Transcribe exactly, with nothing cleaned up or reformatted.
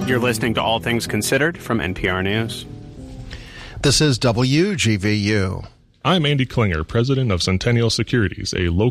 You're listening to All Things Considered from N P R News. This is W G V U. I'm Andy Klinger, president of Centennial Securities, a local